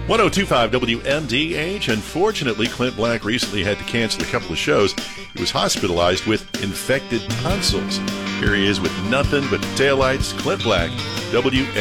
1025 WMDH. Unfortunately, Clint Black recently had to cancel a couple of shows. He was hospitalized with infected tonsils. Here he is with nothing but taillights. Clint Black, WMDH.